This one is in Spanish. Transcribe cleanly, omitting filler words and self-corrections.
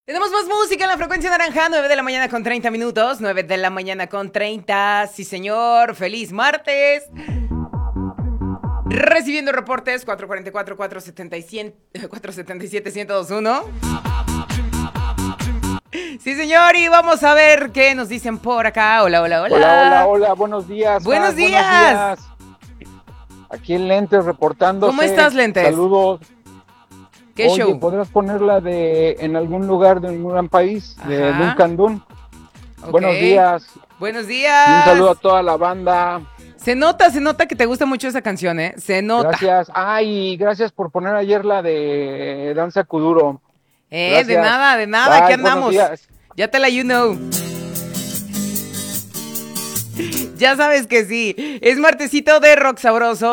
Tenemos más música en la frecuencia naranja, 9 de la mañana con 30 minutos, 9 de la mañana con 30, sí señor, feliz martes. Recibiendo reportes, 444-477-1021. Sí señor, y vamos a ver qué nos dicen por acá. Hola, hola, hola. Hola, hola, hola, buenos días. Buenos días. Buenos días. Aquí en Lentes reportándose. ¿Cómo estás, Lentes? Saludos. ¿Qué Oye, show? ¿podrías ponerla en algún lugar de un gran país? De Ajá. Duncan Dun. Ok. Buenos días. Buenos Y días. un saludo a toda la banda. Se nota que te gusta mucho esa canción, ¿eh? Se nota. Gracias. Ay, gracias por poner ayer la de Danza Kuduro. Gracias. De nada, Bye, aquí buenos andamos. días. Ya te la you know. Ya sabes que sí. Es martesito de rock sabroso.